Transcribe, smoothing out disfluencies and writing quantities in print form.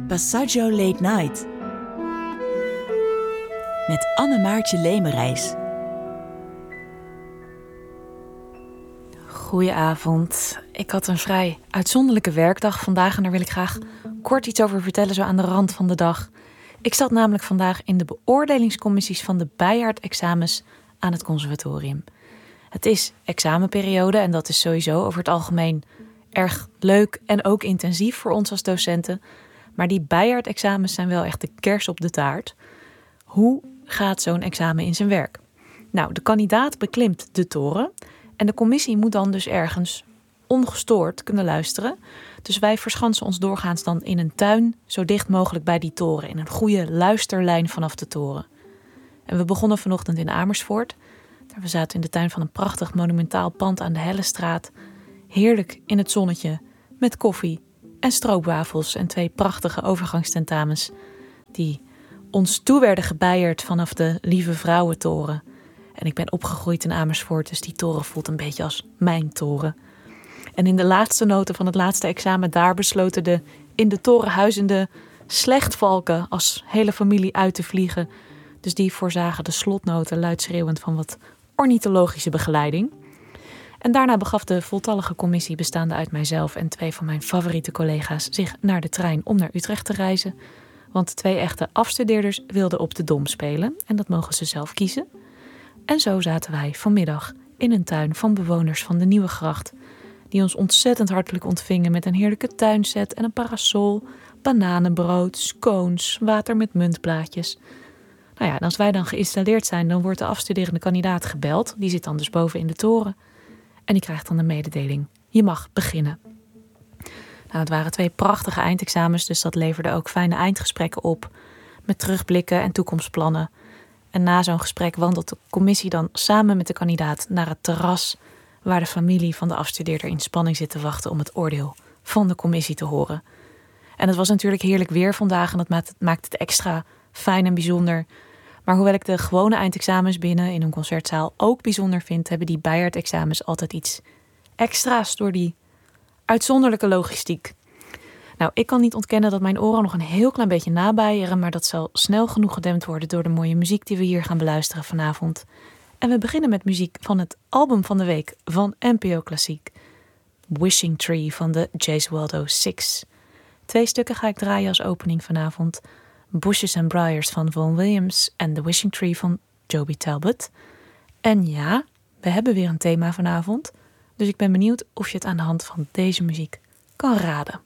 Passaggio Late Night met Anne-Maartje Lemerijs. Goedenavond. Ik had een vrij uitzonderlijke werkdag vandaag en daar wil ik graag kort iets over vertellen, zo aan de rand van de dag. Ik zat namelijk vandaag in de beoordelingscommissies van de Bijjaard-examens aan het conservatorium. Het is examenperiode en dat is sowieso over het algemeen erg leuk en ook intensief voor ons als docenten. Maar die Bijjaard-examens zijn wel echt de kers op de taart. Hoe gaat zo'n examen in zijn werk? Nou, de kandidaat beklimt de toren en de commissie moet dan dus ergens ongestoord kunnen luisteren. Dus wij verschansen ons doorgaans dan in een tuin, zo dicht mogelijk bij die toren, in een goede luisterlijn vanaf de toren. En we begonnen vanochtend in Amersfoort. We zaten in de tuin van een prachtig monumentaal pand aan de Hellestraat. Heerlijk in het zonnetje, met koffie en stroopwafels en 2 prachtige overgangstentamens die ons toe werden gebeierd vanaf de Lieve Vrouwentoren. En ik ben opgegroeid in Amersfoort, dus die toren voelt een beetje als mijn toren. En in de laatste noten van het laatste examen daar besloten de in de toren huizende slechtvalken als hele familie uit te vliegen. Dus die voorzagen de slotnoten luidschreeuwend van wat ornithologische begeleiding. En daarna begaf de voltallige commissie bestaande uit mijzelf en 2 van mijn favoriete collega's zich naar de trein om naar Utrecht te reizen. Want 2 echte afstudeerders wilden op de Dom spelen en dat mogen ze zelf kiezen. En zo zaten wij vanmiddag in een tuin van bewoners van de Nieuwe Gracht, die ons ontzettend hartelijk ontvingen met een heerlijke tuinset en een parasol, bananenbrood, scones, water met muntblaadjes. Nou ja, en als wij dan geïnstalleerd zijn, dan wordt de afstuderende kandidaat gebeld. Die zit dan dus boven in de toren. En die krijgt dan de mededeling: je mag beginnen. Nou, het waren 2 prachtige eindexamens, dus dat leverde ook fijne eindgesprekken op. Met terugblikken en toekomstplannen. En na zo'n gesprek wandelt de commissie dan samen met de kandidaat naar het terras, waar de familie van de afstudeerder in spanning zit te wachten om het oordeel van de commissie te horen. En het was natuurlijk heerlijk weer vandaag en dat maakt het extra fijn en bijzonder. Maar hoewel ik de gewone eindexamens binnen in een concertzaal ook bijzonder vind, hebben die Bijjaard-examens altijd iets extra's door die uitzonderlijke logistiek. Nou, ik kan niet ontkennen dat mijn oren nog een heel klein beetje nabijeren, maar dat zal snel genoeg gedempt worden door de mooie muziek die we hier gaan beluisteren vanavond. En we beginnen met muziek van het album van de week van NPO Klassiek, Wishing Tree van de Gesualdo Six. 2 stukken ga ik draaien als opening vanavond. Bushes and Briars van Vaughan Williams en The Wishing Tree van Joby Talbot. En ja, we hebben weer een thema vanavond, dus ik ben benieuwd of je het aan de hand van deze muziek kan raden.